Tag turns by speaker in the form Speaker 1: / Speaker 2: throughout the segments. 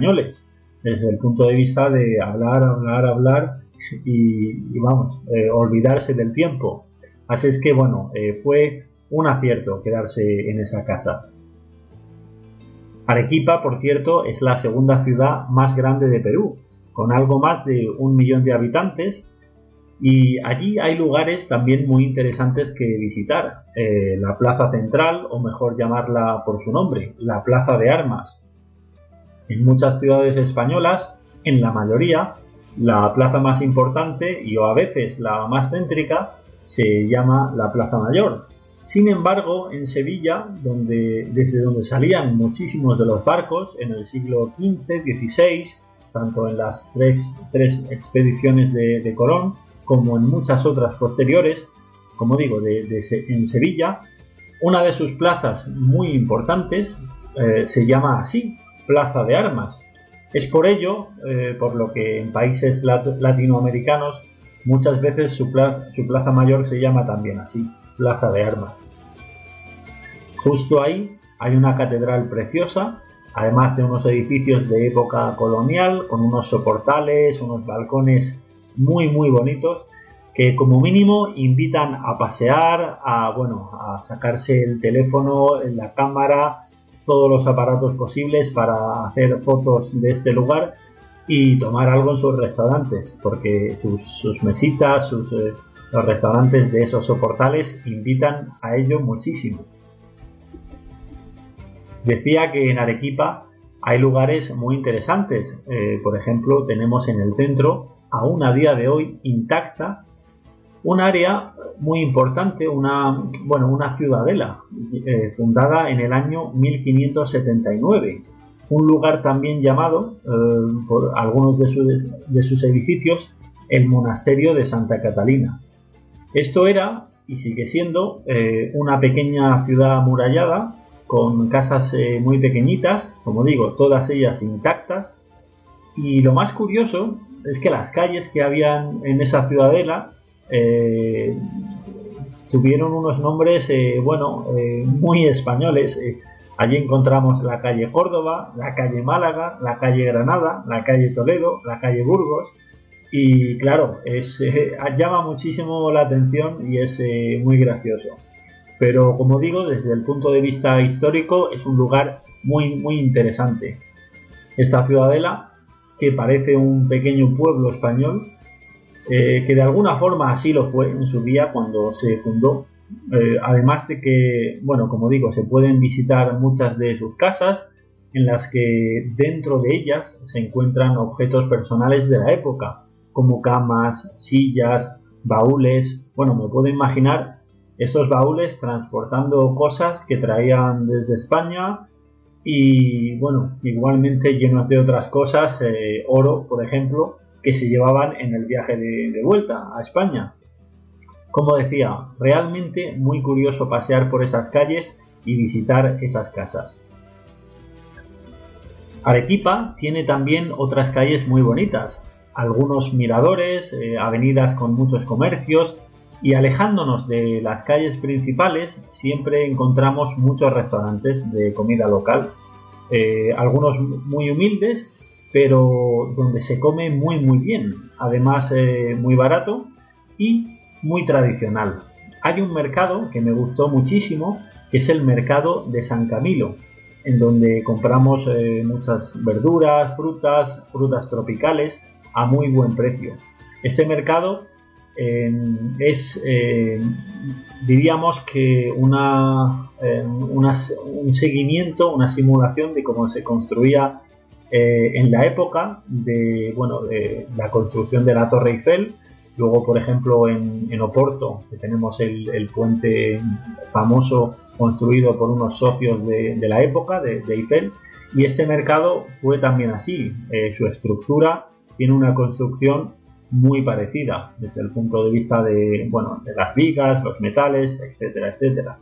Speaker 1: españoles, desde el punto de vista de hablar y vamos, olvidarse del tiempo. Así es que bueno, fue un acierto quedarse en esa casa. Arequipa, por cierto, es la segunda ciudad más grande de Perú, con algo más de 1 millón de habitantes, y allí hay lugares también muy interesantes que visitar. La Plaza Central, o mejor llamarla por su nombre, la Plaza de Armas. En muchas ciudades españolas, en la mayoría, la plaza más importante y o a veces la más céntrica se llama la Plaza Mayor. Sin embargo, en Sevilla, desde donde salían muchísimos de los barcos en el siglo XV-XVI, tanto en las tres expediciones de Colón como en muchas otras posteriores, como digo, en Sevilla, una de sus plazas muy importantes se llama así, Plaza de Armas. Es por ello, por lo que en países latinoamericanos muchas veces su plaza mayor se llama también así, Plaza de Armas. Justo ahí hay una catedral preciosa, además de unos edificios de época colonial, con unos soportales, unos balcones muy bonitos, que como mínimo invitan a pasear, a sacarse el teléfono, la cámara, todos los aparatos posibles para hacer fotos de este lugar y tomar algo en sus restaurantes, porque sus mesitas, los restaurantes de esos soportales invitan a ello muchísimo. Decía que en Arequipa hay lugares muy interesantes. Por ejemplo, tenemos en el centro, aún a día de hoy intacta, un área muy importante, una ciudadela, fundada en el año 1579. Un lugar también llamado, por algunos de sus edificios, el Monasterio de Santa Catalina. Esto era, y sigue siendo, una pequeña ciudad amurallada, con casas muy pequeñitas, como digo, todas ellas intactas. Y lo más curioso es que las calles que habían en esa ciudadela tuvieron unos nombres muy españoles. Allí encontramos la calle Córdoba, la calle Málaga, la calle Granada, la calle Toledo, la calle Burgos, y claro, llama muchísimo la atención y es muy gracioso. Pero como digo, desde el punto de vista histórico es un lugar muy interesante. Esta ciudadela, que parece un pequeño pueblo español, que de alguna forma así lo fue en su día cuando se fundó, además de que, como digo, se pueden visitar muchas de sus casas, en las que dentro de ellas se encuentran objetos personales de la época, como camas, sillas, baúles. Me puedo imaginar estos baúles transportando cosas que traían desde España y, igualmente llenos de otras cosas, oro, por ejemplo, que se llevaban en el viaje de vuelta a España. Como decía, realmente muy curioso pasear por esas calles y visitar esas casas. Arequipa tiene también otras calles muy bonitas, algunos miradores, avenidas con muchos comercios, y alejándonos de las calles principales siempre encontramos muchos restaurantes de comida local, algunos muy humildes, pero donde se come muy bien, además muy barato y muy tradicional. Hay un mercado que me gustó muchísimo, que es el mercado de San Camilo, en donde compramos muchas verduras, frutas tropicales a muy buen precio. Este mercado diríamos que un seguimiento, una simulación de cómo se construía en la época de la construcción de la Torre Eiffel. Luego, por ejemplo, en Oporto, que tenemos el puente famoso construido por unos socios de la época de Eiffel, y este mercado fue también así. Su estructura tiene una construcción muy parecida desde el punto de vista de las vigas, los metales, etcétera.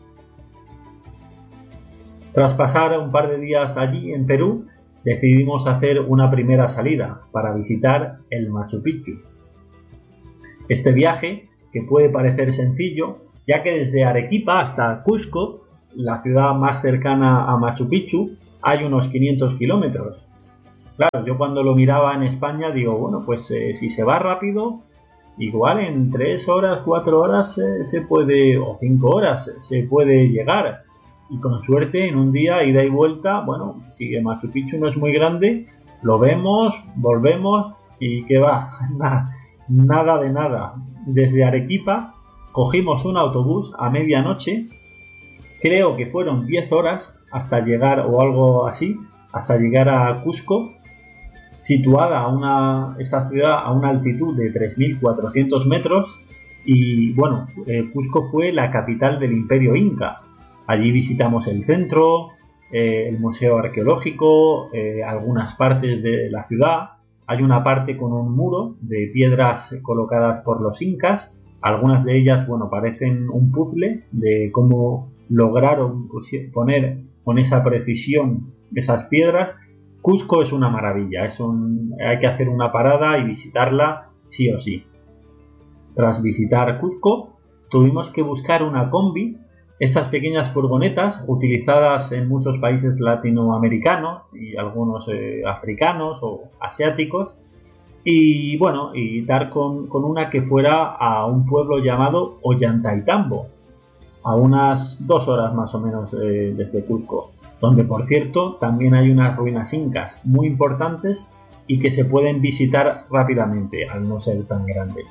Speaker 1: Tras pasar un par de días allí en Perú, decidimos hacer una primera salida para visitar el Machu Picchu. Este viaje, que puede parecer sencillo, ya que desde Arequipa hasta Cusco, la ciudad más cercana a Machu Picchu, hay unos 500 kilómetros. Claro, yo cuando lo miraba en España digo, bueno, pues si se va rápido, igual en 3 horas, 4 horas se puede, o 5 horas se puede llegar. Y con suerte en un día ida y vuelta, bueno, si Machu Picchu no es muy grande, lo vemos, volvemos y ¿qué va? Nada de nada. Desde Arequipa cogimos un autobús a medianoche, creo que fueron 10 horas hasta llegar, o algo así, hasta llegar a Cusco, situada esta ciudad a una altitud de 3.400 metros. Y bueno, Cusco fue la capital del Imperio Inca. Allí visitamos el centro, el museo arqueológico, algunas partes de la ciudad. Hay una parte con un muro de piedras colocadas por los incas. Algunas de ellas, bueno, parecen un puzzle de cómo lograron poner con esa precisión esas piedras. Cusco es una maravilla, hay que hacer una parada y visitarla sí o sí. Tras visitar Cusco, tuvimos que buscar una combi, estas pequeñas furgonetas utilizadas en muchos países latinoamericanos y algunos africanos o asiáticos, y bueno, y dar con una que fuera a un pueblo llamado Ollantaytambo, a unas 2 horas más o menos desde Cusco, donde por cierto también hay unas ruinas incas muy importantes y que se pueden visitar rápidamente al no ser tan grandes.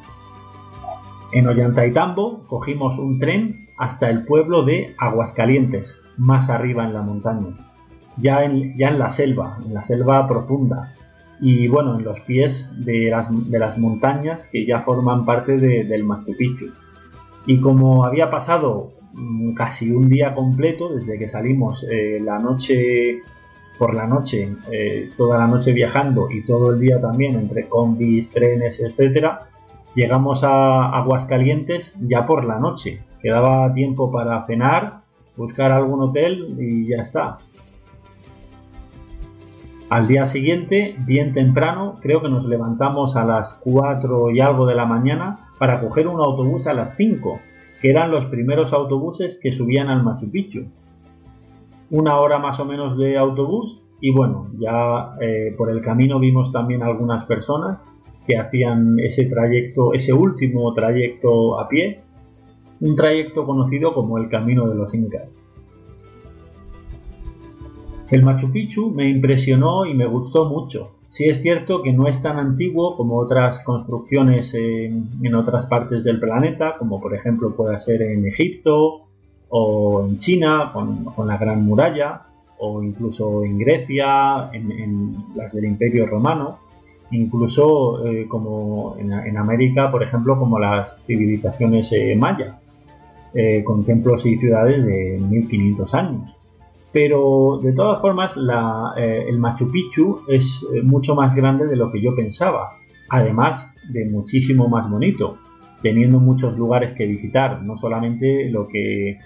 Speaker 1: En Ollantaytambo cogimos un tren hasta el pueblo de Aguascalientes, más arriba en la montaña, ya en la selva profunda, y bueno, en los pies de las montañas que ya forman parte del Machu Picchu. Y como había pasado casi un día completo desde que salimos por la noche, toda la noche viajando y todo el día también entre combis, trenes, etcétera, llegamos a Aguascalientes ya por la noche. Quedaba tiempo para cenar, buscar algún hotel y ya está. Al día siguiente, bien temprano, creo que nos levantamos a las 4 y algo de la mañana para coger un autobús a las 5, que eran los primeros autobuses que subían al Machu Picchu. 1 hora más o menos de autobús y bueno, ya por el camino vimos también algunas personas que hacían ese último trayecto a pie, un trayecto conocido como el Camino de los Incas. El Machu Picchu me impresionó y me gustó mucho. Sí es cierto que no es tan antiguo como otras construcciones en otras partes del planeta, como por ejemplo puede ser en Egipto o en China con la Gran Muralla, o incluso en Grecia, en las del Imperio Romano, incluso como en América, por ejemplo, como las civilizaciones maya, con templos y ciudades de 1500 años. Pero de todas formas el Machu Picchu es mucho más grande de lo que yo pensaba, además de muchísimo más bonito, teniendo muchos lugares que visitar, no solamente lo que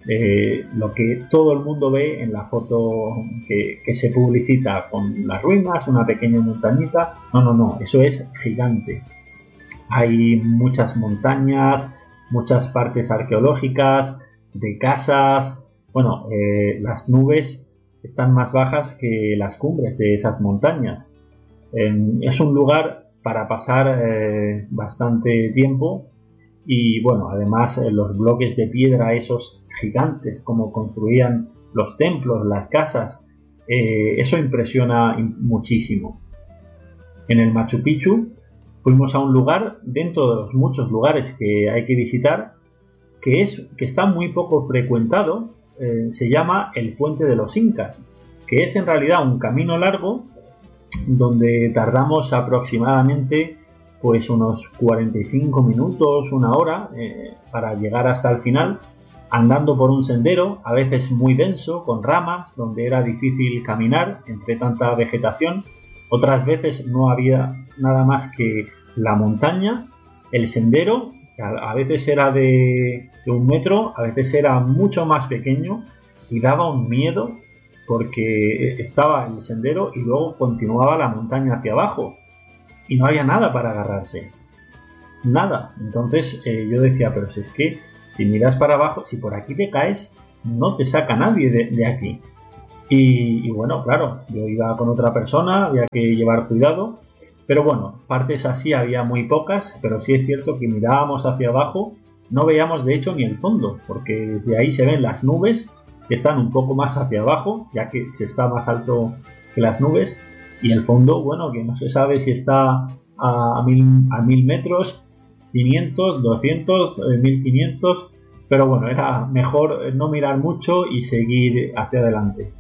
Speaker 1: todo el mundo ve en la foto que se publicita con las ruinas, una pequeña montañita. No, eso es gigante. Hay muchas montañas, muchas partes arqueológicas, de casas. Bueno, las nubes están más bajas que las cumbres de esas montañas. Es un lugar para pasar bastante tiempo y bueno, además los bloques de piedra esos gigantes, como construían los templos, las casas, eso impresiona muchísimo. En el Machu Picchu fuimos a un lugar dentro de los muchos lugares que hay que visitar que está muy poco frecuentado. Se llama el Puente de los Incas, que es en realidad un camino largo donde tardamos aproximadamente pues unos 45 minutos, 1 hora para llegar hasta el final, andando por un sendero a veces muy denso con ramas donde era difícil caminar entre tanta vegetación. Otras veces no había nada más que la montaña, el sendero. A veces era de 1 metro, a veces era mucho más pequeño y daba un miedo porque estaba el sendero y luego continuaba la montaña hacia abajo y no había nada para agarrarse, nada. Entonces yo decía, pero si es que si miras para abajo, si por aquí te caes, no te saca nadie de aquí. Y bueno, claro, yo iba con otra persona, había que llevar cuidado, pero bueno, partes así había muy pocas, pero sí es cierto que mirábamos hacia abajo, no veíamos de hecho ni el fondo, porque desde ahí se ven las nubes que están un poco más hacia abajo, ya que se está más alto que las nubes, y el fondo, bueno, que no se sabe si está a 1000 metros, 500, 200, 1500, pero bueno, era mejor no mirar mucho y seguir hacia adelante.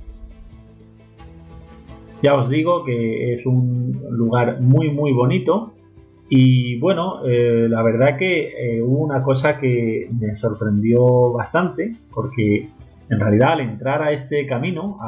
Speaker 1: Ya os digo que es un lugar muy muy bonito y bueno, la verdad que hubo una cosa que me sorprendió bastante porque en realidad al entrar a este camino,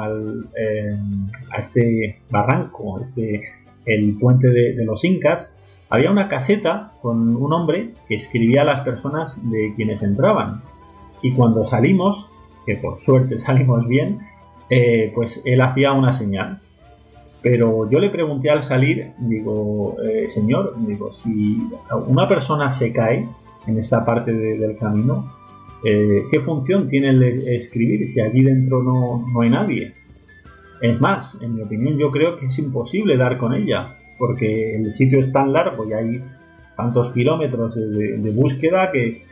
Speaker 1: a este barranco, el puente de los Incas, había una caseta con un hombre que escribía a las personas de quienes entraban y cuando salimos, que por suerte salimos bien, pues él hacía una señal. Pero yo le pregunté al salir, digo, señor, digo, si una persona se cae en esta parte del camino, ¿qué función tiene el de escribir si allí dentro no hay nadie? Es más, en mi opinión yo creo que es imposible dar con ella, porque el sitio es tan largo y hay tantos kilómetros de búsqueda que...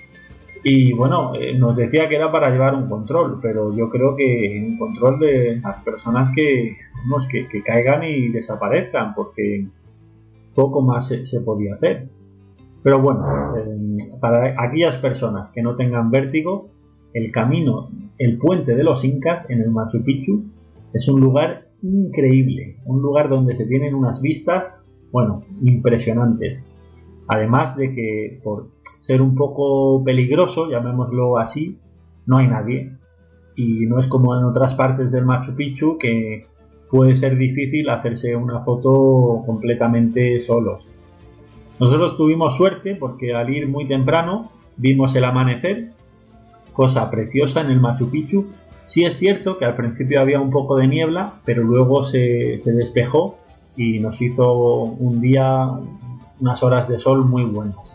Speaker 1: Y bueno, nos decía que era para llevar un control, pero yo creo que un control de las personas que caigan y desaparezcan, porque poco más se podía hacer. Pero bueno, para aquellas personas que no tengan vértigo, el camino, el puente de los Incas en el Machu Picchu es un lugar increíble, un lugar donde se tienen unas vistas, bueno, impresionantes. Además de que por ser un poco peligroso, llamémoslo así, no hay nadie. Y no es como en otras partes del Machu Picchu que puede ser difícil hacerse una foto completamente solos. Nosotros tuvimos suerte porque al ir muy temprano vimos el amanecer, cosa preciosa en el Machu Picchu. Sí es cierto que al principio había un poco de niebla, pero luego se despejó y nos hizo un día, unas horas de sol muy buenas.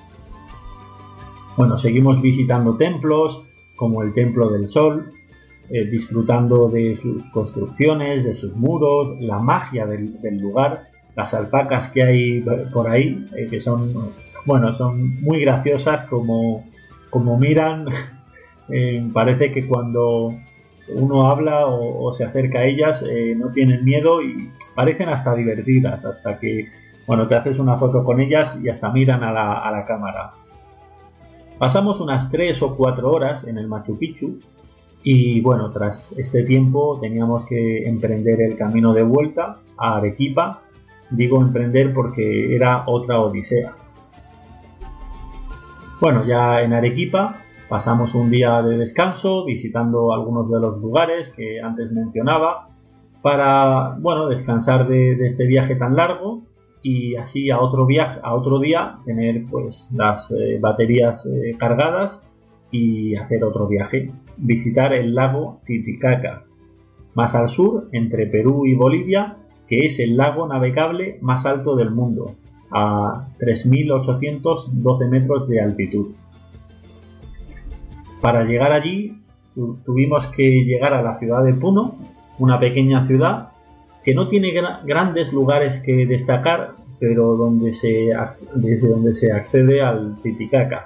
Speaker 1: Bueno, seguimos visitando templos como el Templo del Sol, disfrutando de sus construcciones, de sus muros, la magia del lugar, las alpacas que hay por ahí, que son, bueno, son muy graciosas como miran. Parece que cuando uno habla o se acerca a ellas no tienen miedo y parecen hasta divertidas, hasta que bueno, te haces una foto con ellas y hasta miran a la cámara. Pasamos unas 3 o 4 horas en el Machu Picchu y bueno, tras este tiempo teníamos que emprender el camino de vuelta a Arequipa. Digo emprender porque era otra odisea. Bueno, ya en Arequipa pasamos un día de descanso visitando algunos de los lugares que antes mencionaba para, bueno, descansar de este viaje tan largo y así a otro día tener pues las baterías cargadas y hacer otro viaje, visitar el lago Titicaca, más al sur entre Perú y Bolivia, que es el lago navegable más alto del mundo, a 3.812 metros de altitud. Para llegar allí tuvimos que llegar a la ciudad de Puno, una pequeña ciudad que no tiene grandes lugares que destacar, pero desde donde se accede al Titicaca.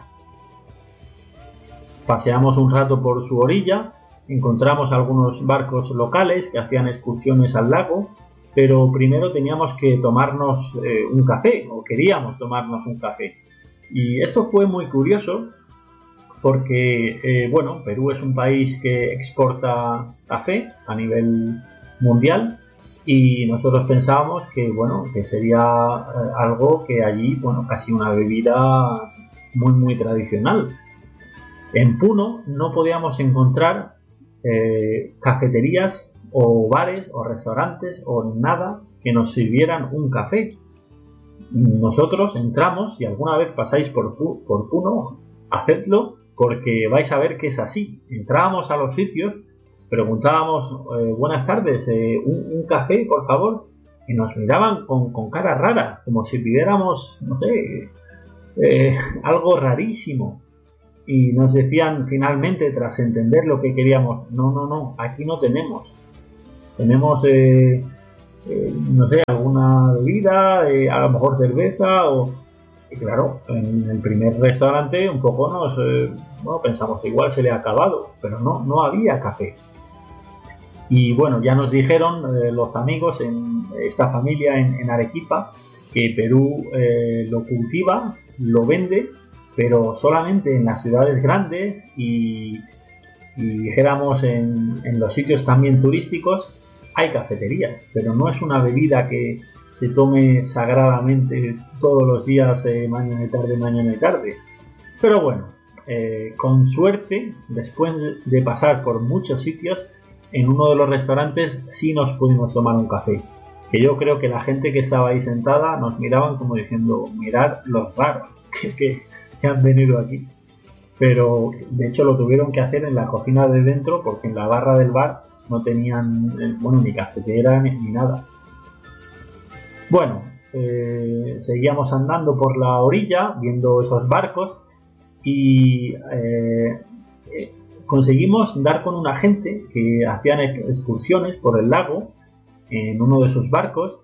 Speaker 1: Paseamos un rato por su orilla, encontramos algunos barcos locales que hacían excursiones al lago, pero primero teníamos que tomarnos un café, o queríamos tomarnos un café. Y esto fue muy curioso, porque bueno, Perú es un país que exporta café a nivel mundial y nosotros pensábamos que bueno, que sería algo que allí, bueno, casi una bebida muy muy tradicional. En Puno no podíamos encontrar cafeterías o bares o restaurantes o nada que nos sirvieran un café. Nosotros entramos, si alguna vez pasáis por Puno, hacedlo porque vais a ver que es así. Entrábamos a los sitios, preguntábamos, buenas tardes, un café por favor, y nos miraban con cara rara, como si pidiéramos, no sé, algo rarísimo. Y nos decían finalmente, tras entender lo que queríamos, no, aquí no tenemos. tenemos, no sé, alguna bebida, a lo mejor cerveza o... Y claro, en el primer restaurante un poco bueno, pensamos que igual se le ha acabado, pero no había café. Y bueno, ya nos dijeron los amigos en esta familia en Arequipa que Perú lo cultiva, lo vende, pero solamente en las ciudades grandes y dijéramos en los sitios también turísticos hay cafeterías, pero no es una bebida que se tome sagradamente todos los días, mañana y tarde. Pero bueno, con suerte, después de pasar por muchos sitios, en uno de los restaurantes sí nos pudimos tomar un café. Que yo creo que la gente que estaba ahí sentada nos miraban como diciendo, mirad los raros que han venido aquí. Pero de hecho lo tuvieron que hacer en la cocina de dentro porque en la barra del bar no tenían, bueno, ni cafetera ni nada. Bueno, seguíamos andando por la orilla viendo esos barcos y conseguimos dar con una gente que hacían excursiones por el lago en uno de sus barcos,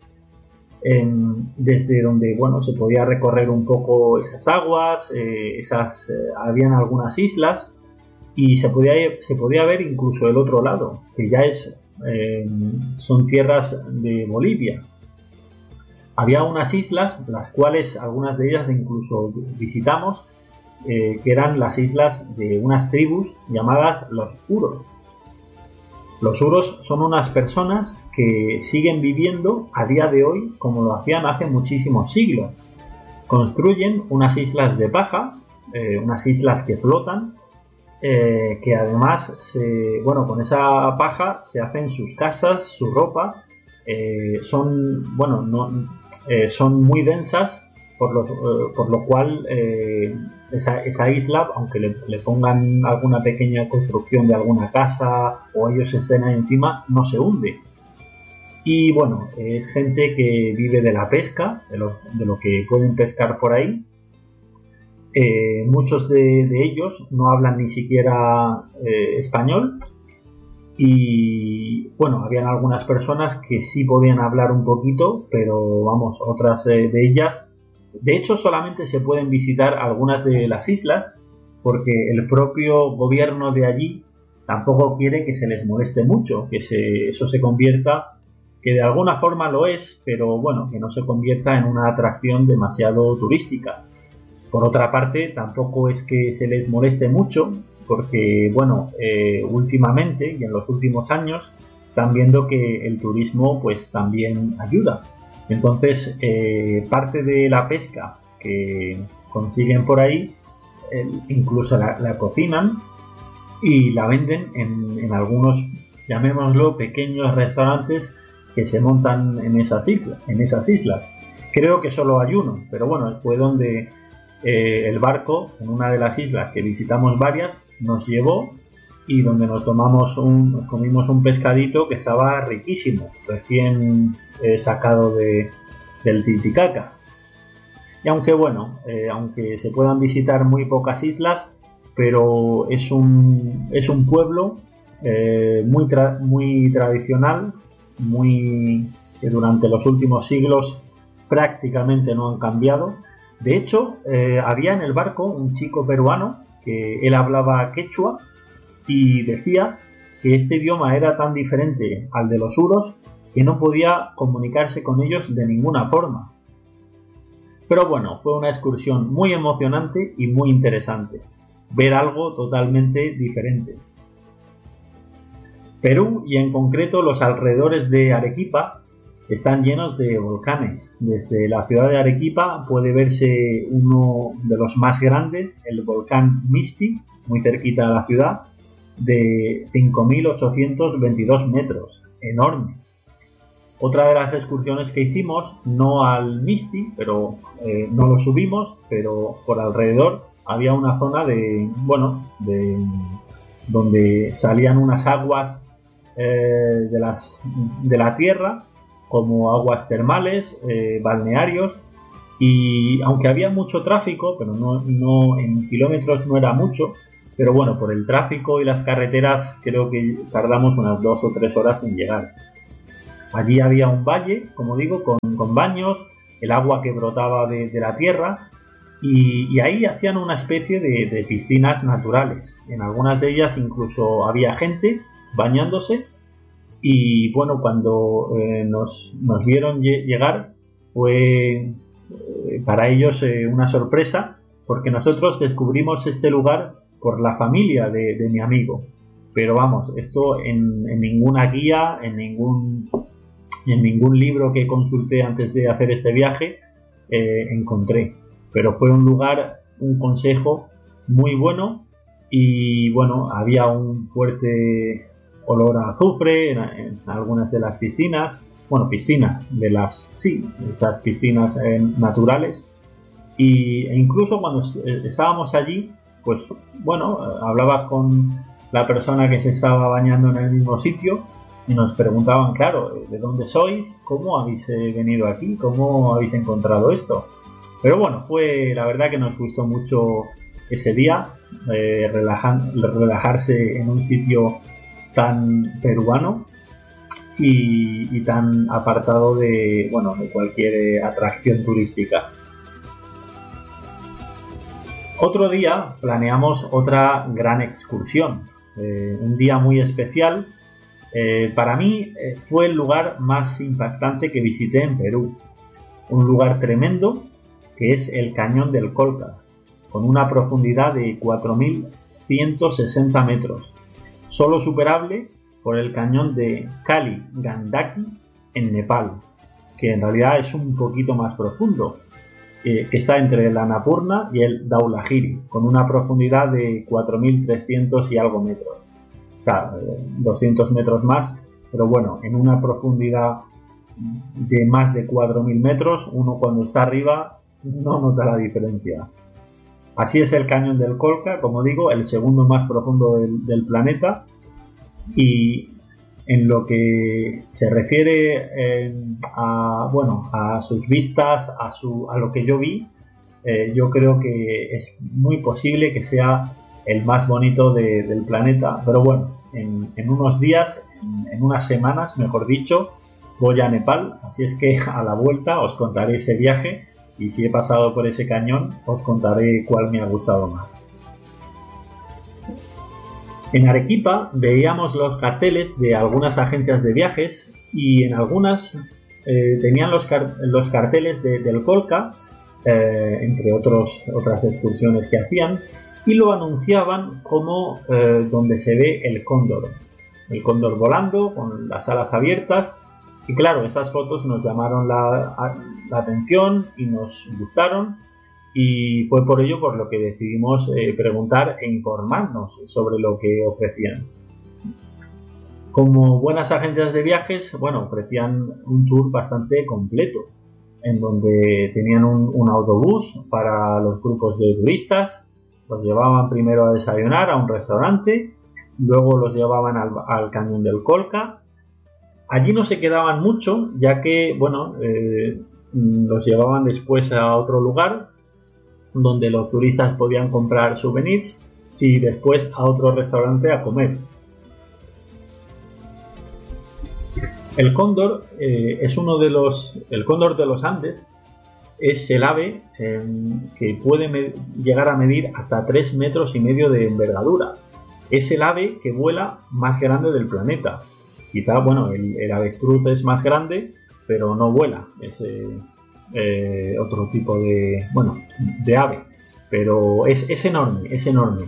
Speaker 1: desde donde bueno se podía recorrer un poco esas aguas, habían algunas islas y se podía ver incluso el otro lado, que ya son tierras de Bolivia. Había unas islas, las cuales algunas de ellas incluso visitamos, que eran las islas de unas tribus llamadas los Uros. Los Uros son unas personas que siguen viviendo a día de hoy como lo hacían hace muchísimos siglos. Construyen unas islas de paja, unas islas que flotan, que además, con esa paja se hacen sus casas, su ropa, son muy densas, por lo cual esa isla, aunque le pongan alguna pequeña construcción de alguna casa o ellos estén ahí encima, no se hunde. Y bueno, es gente que vive de la pesca, de lo que pueden pescar por ahí. Muchos de ellos no hablan ni siquiera español. Y bueno, habían algunas personas que sí podían hablar un poquito, pero vamos, otras de ellas. De hecho, solamente se pueden visitar algunas de las islas porque el propio gobierno de allí tampoco quiere que se les moleste mucho, que eso se convierta, que de alguna forma lo es, pero bueno, que no se convierta en una atracción demasiado turística. Por otra parte, tampoco es que se les moleste mucho, porque bueno, últimamente y en los últimos años están viendo que el turismo pues también ayuda. Entonces, parte de la pesca que consiguen por ahí, incluso la cocinan y la venden en algunos, llamémoslo, pequeños restaurantes que se montan en esas islas. Creo que solo hay uno, pero bueno, fue donde el barco, en una de las islas que visitamos varias, nos llevó y donde nos comimos un pescadito que estaba riquísimo, recién sacado del Titicaca. Y aunque bueno, aunque se puedan visitar muy pocas islas, pero es un pueblo muy tradicional, que durante los últimos siglos prácticamente no han cambiado. De hecho, había en el barco un chico peruano que él hablaba quechua y decía que este idioma era tan diferente al de los uros que no podía comunicarse con ellos de ninguna forma. Pero bueno, fue una excursión muy emocionante y muy interesante, ver algo totalmente diferente. Perú, y en concreto los alrededores de Arequipa, están llenos de volcanes. Desde la ciudad de Arequipa puede verse uno de los más grandes, el volcán Misti, muy cerquita de la ciudad, de 5.822 metros, enorme. Otra de las excursiones que hicimos, no al Misti, pero no lo subimos, pero por alrededor había una zona donde salían unas aguas de la tierra, como aguas termales, balnearios, y aunque había mucho tráfico, pero no en kilómetros no era mucho, pero bueno, por el tráfico y las carreteras creo que tardamos unas 2 o 3 horas en llegar. Allí había un valle, como digo, con baños, el agua que brotaba de la tierra, y ahí hacían una especie de piscinas naturales. En algunas de ellas incluso había gente bañándose. Y bueno, cuando nos vieron llegar, fue para ellos una sorpresa, porque nosotros descubrimos este lugar por la familia de mi amigo. Pero vamos, esto en ninguna guía, en ningún libro que consulté antes de hacer este viaje encontré. Pero fue un lugar, un consejo muy bueno, y bueno, había un fuerte olor a azufre en algunas de las piscinas. Bueno, piscinas estas piscinas naturales. E incluso cuando estábamos allí, pues bueno, hablabas con la persona que se estaba bañando en el mismo sitio y nos preguntaban, claro, ¿de dónde sois? ¿Cómo habéis venido aquí? ¿Cómo habéis encontrado esto? Pero bueno, la verdad que nos gustó mucho ese día, relajarse en un sitio tan peruano y tan apartado de cualquier atracción turística. Otro día planeamos otra gran excursión, un día muy especial. Para mí fue el lugar más impactante que visité en Perú, un lugar tremendo que es el Cañón del Colca, con una profundidad de 4.160 metros, solo superable por el cañón de Kali Gandaki en Nepal, que en realidad es un poquito más profundo, que está entre el Annapurna y el Dhaulagiri, con una profundidad de 4.300 y algo metros, o sea, 200 metros más, pero bueno, en una profundidad de más de 4.000 metros, uno cuando está arriba no nota la diferencia. Así es el Cañón del Colca, como digo, el segundo más profundo del planeta. Y en lo que se refiere a sus vistas, a lo que yo vi, yo creo que es muy posible que sea el más bonito del planeta. Pero bueno, en unos días, en unas semanas, mejor dicho, voy a Nepal, así es que a la vuelta os contaré ese viaje, y si he pasado por ese cañón os contaré cuál me ha gustado más. En Arequipa veíamos los carteles de algunas agencias de viajes, y en algunas tenían los carteles del Colca, entre otras excursiones que hacían, y lo anunciaban como donde se ve el cóndor volando con las alas abiertas. Y claro, esas fotos nos llamaron la atención y nos gustaron, y fue por ello por lo que decidimos preguntar e informarnos sobre lo que ofrecían. Como buenas agencias de viajes, ofrecían un tour bastante completo, en donde tenían un autobús para los grupos de turistas, los llevaban primero a desayunar a un restaurante, luego los llevaban al Cañón del Colca. Allí no se quedaban mucho, ya que los llevaban después a otro lugar donde los turistas podían comprar souvenirs, y después a otro restaurante a comer. El cóndor es el cóndor de los Andes. Es el ave que puede llegar a medir hasta 3,5 metros de envergadura. Es el ave que vuela más grande del planeta. Quizá, el avestruz es más grande, pero no vuela. Es otro tipo de ave. Pero es enorme, es enorme.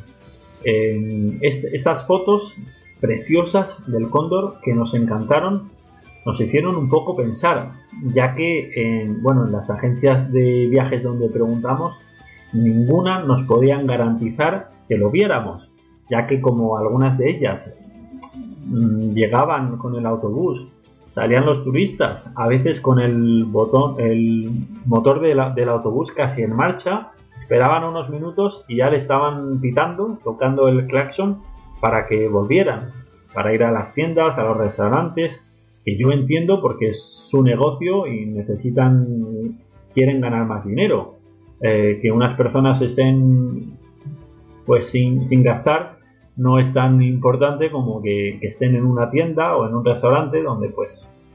Speaker 1: Estas fotos preciosas del cóndor que nos encantaron, nos hicieron un poco pensar, ya que en las agencias de viajes donde preguntamos, ninguna nos podían garantizar que lo viéramos, ya que como algunas de ellas llegaban con el autobús, salían los turistas, a veces con el motor del autobús casi en marcha, esperaban unos minutos y ya le estaban pitando, tocando el claxon para que volvieran, para ir a las tiendas, a los restaurantes, que yo entiendo porque es su negocio y quieren ganar más dinero. Que unas personas estén sin gastar no es tan importante como que estén en una tienda o en un restaurante donde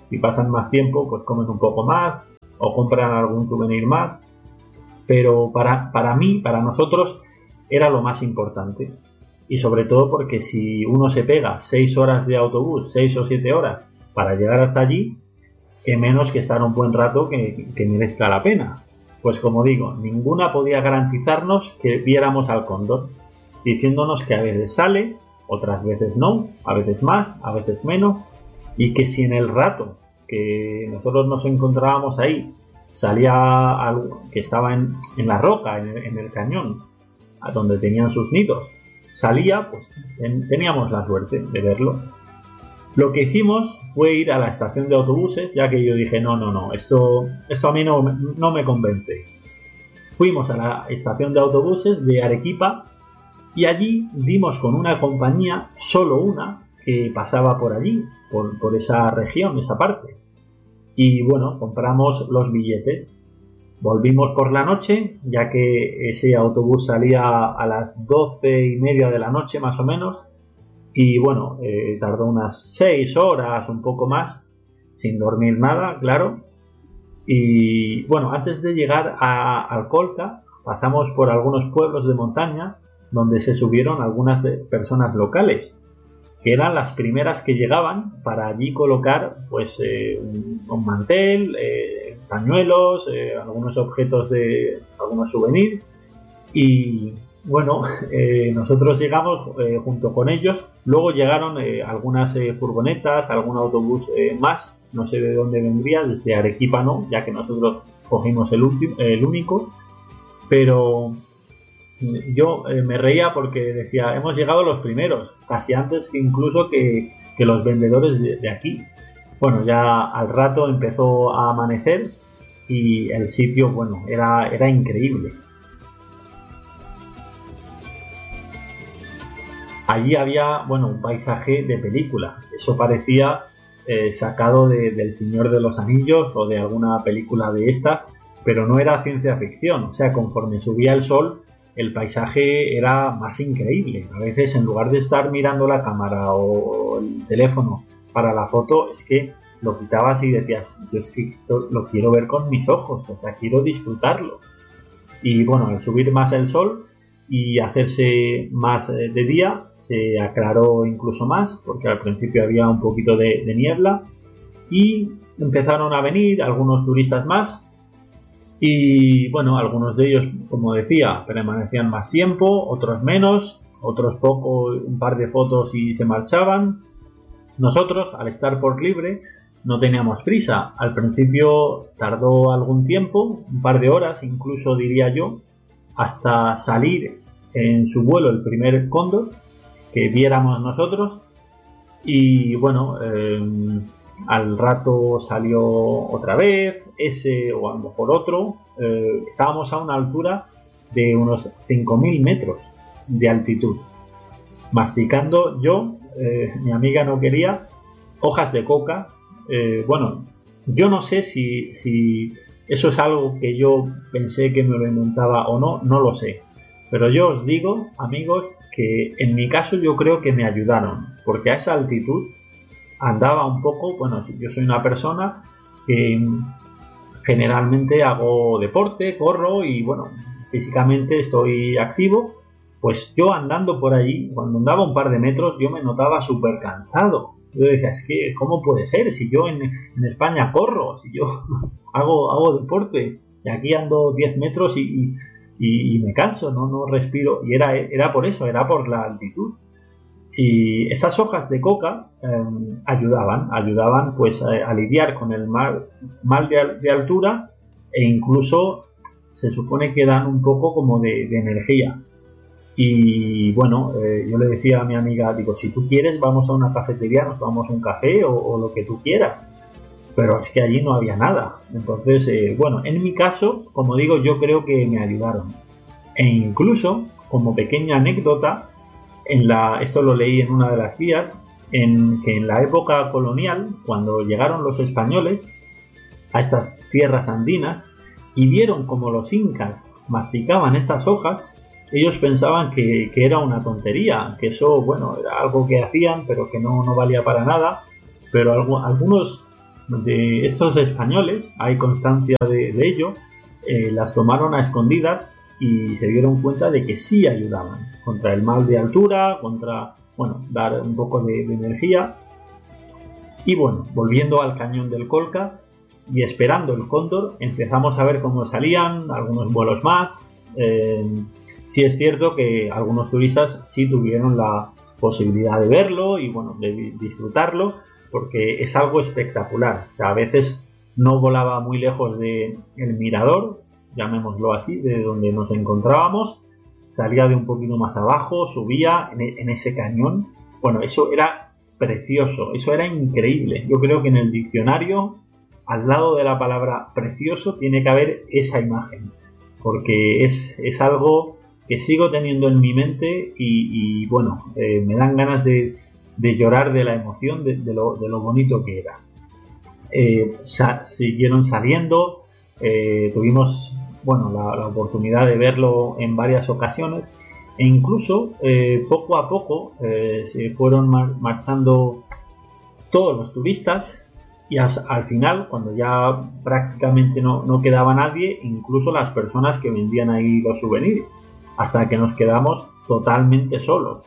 Speaker 1: Si pasan más tiempo, pues comen un poco más o compran algún souvenir más. Pero para mí, para nosotros, era lo más importante. Y sobre todo porque si uno se pega 6 horas de autobús, 6 o 7 horas para llegar hasta allí, que menos que estar un buen rato que merezca la pena. Pues como digo, ninguna podía garantizarnos que viéramos al cóndor, diciéndonos que a veces sale, otras veces no, a veces más, a veces menos, y que si en el rato que nosotros nos encontrábamos ahí salía algo que estaba en la roca, en el cañón, a donde tenían sus nidos, salía, pues teníamos la suerte de verlo. Lo que hicimos fue ir a la estación de autobuses, ya que yo dije, no, esto a mí no me convence. Fuimos a la estación de autobuses de Arequipa y allí dimos con una compañía, solo una, que pasaba por allí, por esa región, esa parte. Y bueno, compramos los billetes. Volvimos por la noche, ya que ese autobús salía a las 12:30 de la noche más o menos. Y bueno, tardó unas 6 horas, un poco más, sin dormir nada, claro. Y bueno, antes de llegar a Alcolta, pasamos por algunos pueblos de montaña donde se subieron algunas personas locales, que eran las primeras que llegaban para allí colocar pues un mantel, pañuelos, algunos objetos de algunos souvenirs. Y bueno, nosotros llegamos junto con ellos. Luego llegaron algunas furgonetas, algún autobús más, no sé de dónde vendría, desde Arequipa no, ya que nosotros cogimos el único. Pero yo me reía porque decía, hemos llegado los primeros, casi antes que incluso que los vendedores de aquí. Bueno, ya al rato empezó a amanecer y el sitio, bueno, era increíble. Allí había, bueno, un paisaje de película. Eso parecía sacado del Señor de los Anillos o de alguna película de estas, pero no era ciencia ficción. O sea, conforme subía el sol, el paisaje era más increíble. A veces, en lugar de estar mirando la cámara o el teléfono para la foto, es que lo quitabas y decías, yo es que esto lo quiero ver con mis ojos, o sea, quiero disfrutarlo. Y bueno, al subir más el sol y hacerse más de día, se aclaró incluso más, porque al principio había un poquito de niebla, y empezaron a venir algunos turistas más. Y bueno, algunos de ellos, como decía, permanecían más tiempo, otros menos, otros poco, un par de fotos y se marchaban. Nosotros, al estar por libre, no teníamos prisa. Al principio tardó algún tiempo, un par de horas incluso diría yo, hasta salir en su vuelo el primer cóndor que viéramos nosotros. Y bueno, al rato salió otra vez, ese o a lo mejor otro. Estábamos a una altura de unos 5.000 metros de altitud, masticando yo, mi amiga no quería, hojas de coca. Bueno, yo no sé si eso es algo que yo pensé que me lo inventaba o no, no lo sé. Pero yo os digo, amigos, que en mi caso yo creo que me ayudaron, porque a esa altitud andaba un poco, bueno, yo soy una persona que generalmente hago deporte, corro y bueno, físicamente soy activo. Pues yo andando por allí, cuando andaba un par de metros, yo me notaba súper cansado. Yo decía, es que, ¿cómo puede ser? Si yo en España corro, si yo hago deporte, y aquí ando 10 metros y me canso, no respiro. Y era por eso, era por la altitud. Y esas hojas de coca ayudaban pues a lidiar con el mal de altura, e incluso se supone que dan un poco como de energía. Y bueno, yo le decía a mi amiga, digo, si tú quieres vamos a una cafetería, nos tomamos un café o lo que tú quieras. Pero es que allí no había nada. Entonces, bueno, en mi caso, como digo, yo creo que me ayudaron. E incluso, como pequeña anécdota, esto lo leí en una de las guías, que en la época colonial, cuando llegaron los españoles a estas tierras andinas y vieron como los incas masticaban estas hojas, ellos pensaban que era una tontería, que eso, bueno, era algo que hacían, pero que no valía para nada. Pero algunos de estos españoles, hay constancia de ello, las tomaron a escondidas y se dieron cuenta de que sí ayudaban contra el mal de altura, contra, bueno, dar un poco de energía. Y bueno, volviendo al cañón del Colca y esperando el cóndor, empezamos a ver cómo salían algunos vuelos más. Sí es cierto que algunos turistas sí tuvieron la posibilidad de verlo y bueno, de disfrutarlo, porque es algo espectacular. O sea, a veces no volaba muy lejos del mirador, llamémoslo así, de donde nos encontrábamos, salía de un poquito más abajo, subía en ese cañón. Bueno, eso era precioso, eso era increíble. Yo creo que en el diccionario, al lado de la palabra precioso, tiene que haber esa imagen, porque es algo que sigo teniendo en mi mente y bueno, me dan ganas de llorar de la emoción de lo bonito que era. Siguieron saliendo, tuvimos bueno, la oportunidad de verlo en varias ocasiones e incluso poco a poco se fueron marchando todos los turistas y al final, cuando ya prácticamente no quedaba nadie, incluso las personas que vendían ahí los souvenirs, hasta que nos quedamos totalmente solos.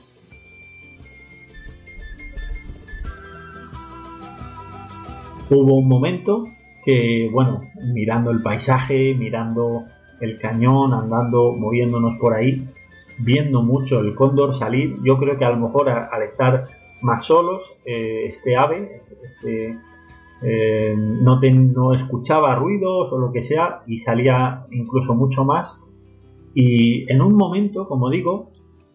Speaker 1: Hubo un momento que, bueno, mirando el paisaje, mirando el cañón, andando, moviéndonos por ahí, viendo mucho el cóndor salir, yo creo que a lo mejor al estar más solos, este ave no escuchaba ruidos o lo que sea y salía incluso mucho más. Y en un momento, como digo,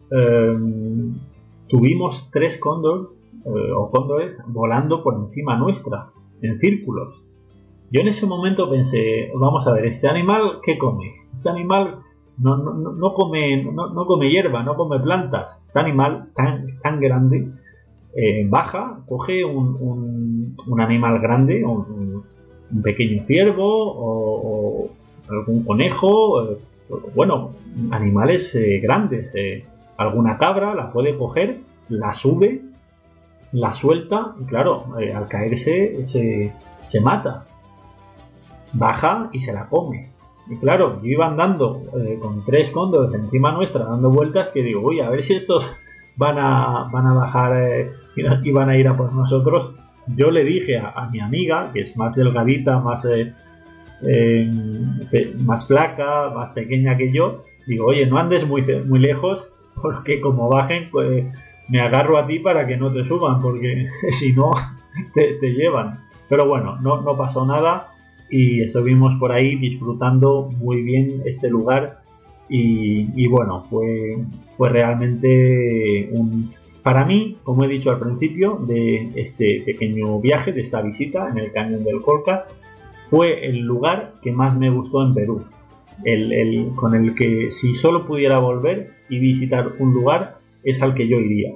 Speaker 1: tuvimos 3 cóndores volando por encima nuestra, en círculos. Yo en ese momento pensé, vamos a ver, ¿este animal qué come? Este animal no come hierba, no come plantas. Este animal tan grande baja, coge un animal grande, un pequeño ciervo o algún conejo, bueno, animales grandes, alguna cabra, la puede coger, la sube, la suelta y claro, al caerse se mata. Baja y se la come. Y claro, yo iba andando con 3 cóndores encima nuestra dando vueltas que digo, uy, a ver si estos van a bajar y van a ir a por nosotros. Yo le dije a mi amiga, que es más delgadita, más flaca, más pequeña que yo, digo, oye, no andes muy lejos, porque como bajen, pues me agarro a ti para que no te suban, porque si no te llevan. Pero bueno, no pasó nada y estuvimos por ahí disfrutando muy bien este lugar y bueno, fue realmente para mí, como he dicho al principio de este pequeño viaje, de esta visita en el cañón del Colca, fue el lugar que más me gustó en Perú, con el que si solo pudiera volver y visitar un lugar es al que yo iría.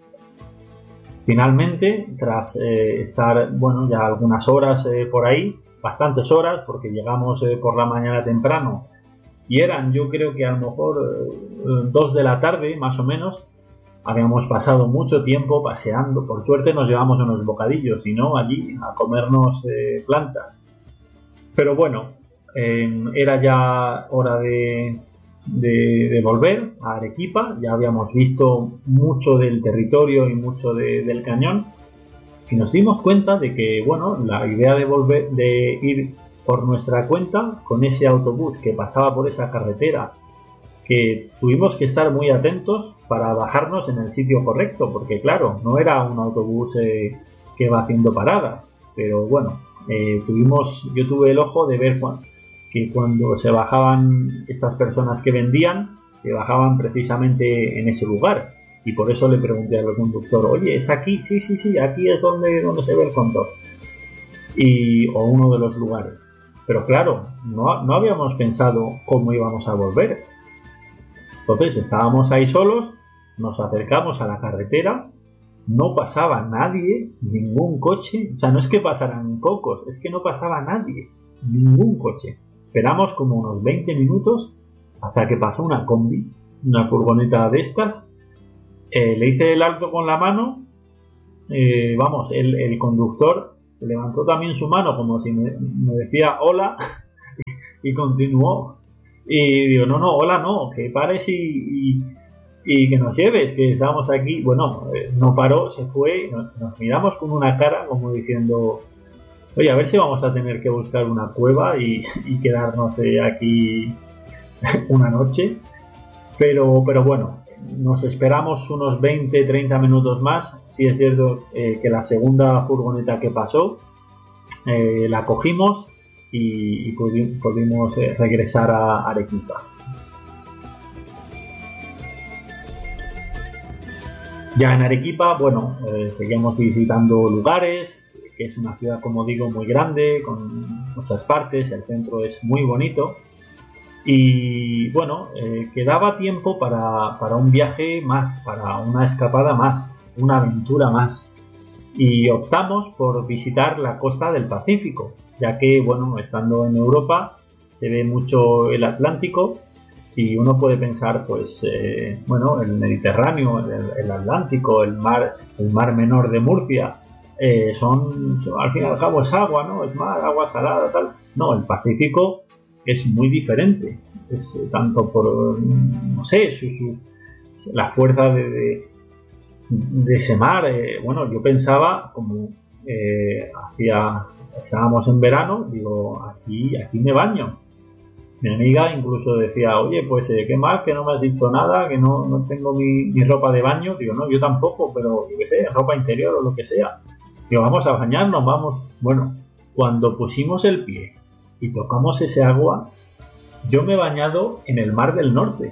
Speaker 1: Finalmente, tras estar bueno ya algunas horas por ahí, bastantes horas, porque llegamos por la mañana temprano y eran, yo creo que a lo mejor 2 de la tarde más o menos. Habíamos pasado mucho tiempo paseando, por suerte nos llevamos unos bocadillos y no allí a comernos plantas. Pero bueno, era ya hora de volver a Arequipa, ya habíamos visto mucho del territorio y mucho del cañón y nos dimos cuenta de que, bueno, la idea de ir por nuestra cuenta con ese autobús que pasaba por esa carretera, que tuvimos que estar muy atentos para bajarnos en el sitio correcto, porque claro, no era un autobús que va haciendo paradas, pero bueno, yo tuve el ojo de ver que cuando se bajaban estas personas que vendían, se bajaban precisamente en ese lugar, y por eso le pregunté al conductor, oye, ¿es aquí? Sí, aquí es donde se ve el cóndor, o uno de los lugares. Pero claro, no habíamos pensado cómo íbamos a volver. Entonces estábamos ahí solos, nos acercamos a la carretera, no pasaba nadie, ningún coche, o sea, no es que pasaran pocos, es que no pasaba nadie, ningún coche. Esperamos como unos 20 minutos hasta que pasó una combi, una furgoneta de estas, le hice el alto con la mano, el conductor se levantó también su mano como si me decía hola y continuó. Y digo, no, hola no, que pares y que nos lleves, que estamos aquí. Bueno, no paró, se fue, nos miramos con una cara como diciendo, oye, a ver si vamos a tener que buscar una cueva y quedarnos aquí una noche. Pero bueno, nos esperamos unos 20-30 minutos más. Sí es cierto que la segunda furgoneta que pasó la cogimos y pudimos regresar a Arequipa. Ya en Arequipa, bueno, seguimos visitando lugares, que es una ciudad, como digo, muy grande, con muchas partes, el centro es muy bonito. Y bueno, quedaba tiempo para un viaje más, para una escapada más, una aventura más. Y optamos por visitar la costa del Pacífico, ya que, bueno, estando en Europa se ve mucho el Atlántico y uno puede pensar, pues, bueno, el Mediterráneo, el Atlántico, el mar Menor de Murcia, son, al fin y al cabo es agua, ¿no? Es mar, agua salada, tal. No, el Pacífico es muy diferente, es tanto por, no sé, la fuerza de ese mar. Bueno, yo pensaba, como estábamos en verano, digo, aquí me baño. Mi amiga incluso decía, oye, pues qué mal que no me has dicho nada, que no tengo mi ropa de baño. Digo, no, yo tampoco, pero yo qué sé, ropa interior o lo que sea. Digo, vamos a bañarnos, vamos. Bueno, cuando pusimos el pie y tocamos ese agua, yo me he bañado en el Mar del Norte,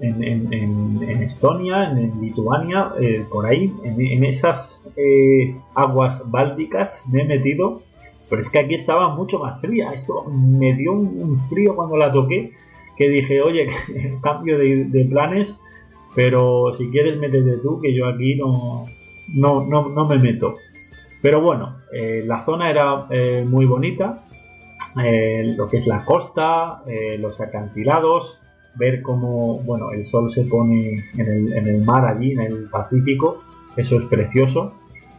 Speaker 1: en Estonia, en Lituania, por ahí, en esas aguas bálticas me he metido. Pero es que aquí estaba mucho más fría. Esto me dio un frío cuando la toqué, que dije, oye, cambio de planes, pero si quieres métete tú, que yo aquí no me meto. Pero bueno, la zona era muy bonita, lo que es la costa, los acantilados, ver cómo, bueno, el sol se pone en el mar allí, en el Pacífico, eso es precioso.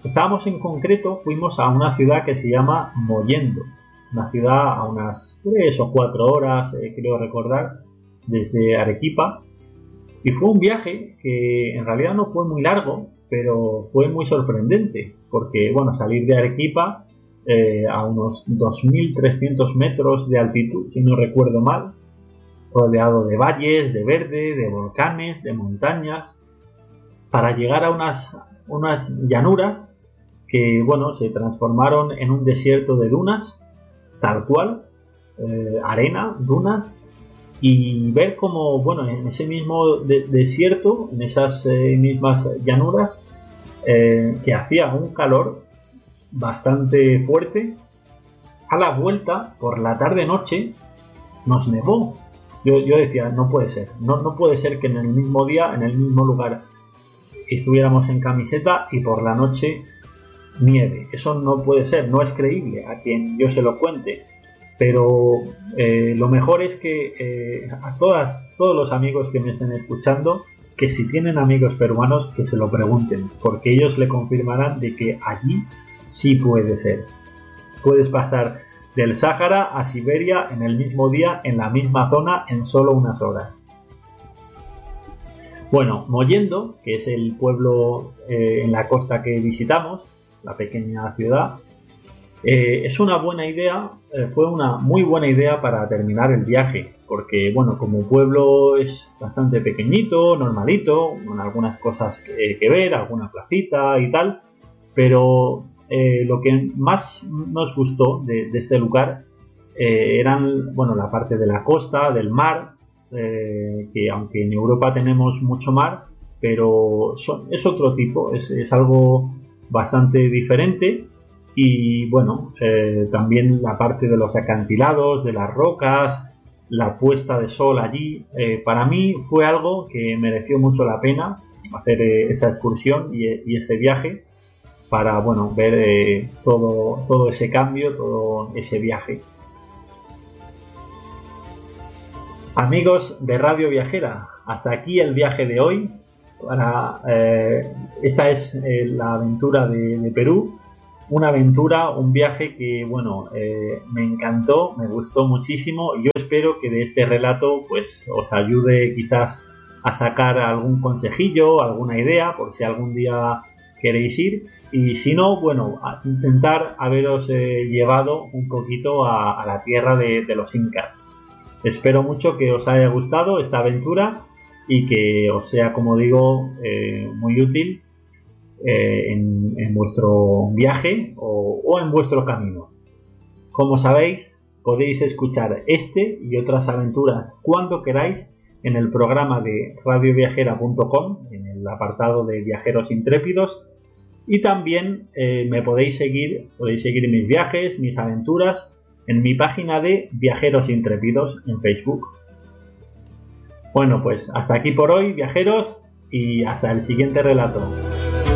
Speaker 1: Fuimos a una ciudad que se llama Mollendo, una ciudad a unas 3 o 4 horas, creo recordar, desde Arequipa. Y fue un viaje que en realidad no fue muy largo, pero fue muy sorprendente, porque bueno, salir de Arequipa a unos 2.300 metros de altitud, si no recuerdo mal, rodeado de valles, de verde, de volcanes, de montañas, para llegar a unas llanuras que, bueno, se transformaron en un desierto de dunas, tal cual, arena, dunas, y ver cómo, bueno, en ese mismo desierto, en esas mismas llanuras, que hacía un calor bastante fuerte, a la vuelta, por la tarde-noche, nos nevó. Yo decía, no puede ser, no puede ser que en el mismo día, en el mismo lugar, estuviéramos en camiseta y por la noche nieve. Eso no puede ser, no es creíble a quien yo se lo cuente. Pero lo mejor es que a todos los amigos que me estén escuchando, que si tienen amigos peruanos, que se lo pregunten, porque ellos le confirmarán de que allí sí puede ser. Puedes pasar del Sáhara a Siberia en el mismo día, en la misma zona, en solo unas horas. Bueno, Mollendo, que es el pueblo en la costa que visitamos, la pequeña ciudad, es una buena idea, fue una muy buena idea para terminar el viaje, porque bueno, como pueblo es bastante pequeñito, normalito, con algunas cosas que ver, alguna placita y tal, pero lo que más nos gustó de este lugar eran, bueno, la parte de la costa, del mar, que aunque en Europa tenemos mucho mar, pero es otro tipo, es algo bastante diferente. Y bueno, también la parte de los acantilados, de las rocas, la puesta de sol allí, para mí fue algo que mereció mucho la pena hacer esa excursión y ese viaje para, bueno, ver todo ese cambio, todo ese viaje. Amigos de Radio Viajera, hasta aquí el viaje de hoy. Esta es la aventura de Perú. una aventura, un viaje que, bueno, me encantó, me gustó muchísimo. Yo espero que de este relato pues os ayude quizás a sacar algún consejillo, alguna idea, por si algún día queréis ir. Y si no, bueno, a intentar haberos llevado un poquito a la tierra de los incas. Espero mucho que os haya gustado esta aventura y que os sea, como digo, muy útil en vuestro viaje o en vuestro camino. Como sabéis, podéis escuchar este y otras aventuras cuando queráis en el programa de radioviajera.com, en el apartado de Viajeros Intrépidos, y también me podéis seguir mis viajes, mis aventuras en mi página de Viajeros Intrépidos en Facebook. Bueno, pues hasta aquí por hoy, viajeros, y hasta el siguiente relato.